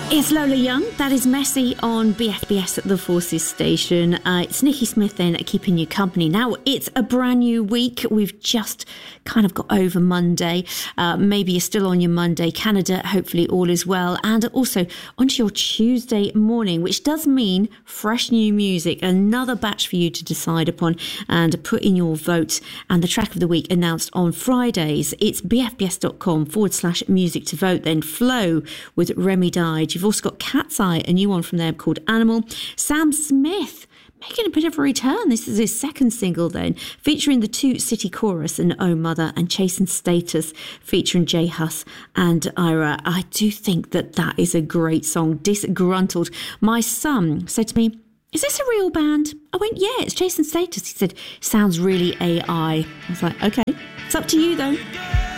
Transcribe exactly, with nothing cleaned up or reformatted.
It's Lola Young. That is Messy on B F B S at the Forces station. Uh, it's Nikki Smith then keeping you company. Now, it's a brand new week. We've just kind of got over Monday. Uh, maybe you're still on your Monday. Canada, hopefully all is well. And also onto your Tuesday morning, which does mean fresh new music. Another batch for you to decide upon and put in your vote. And the track of the week announced on Fridays. It's bfbs.com forward slash music to vote. Then Flow with Remy Died. You've also got Cat's Eye, a new one from them called Animal. Sam Smith making a bit of a return. This is his second single then, featuring the Two City Chorus and Oh Mother, and Chasing Status featuring J Hus and Ira. I do think that that is a great song. Disgruntled. My son said to me, "Is this a real band?" I went, "Yeah, it's Chasing Status." He said, "Sounds really A I." I was like, okay, it's up to you though.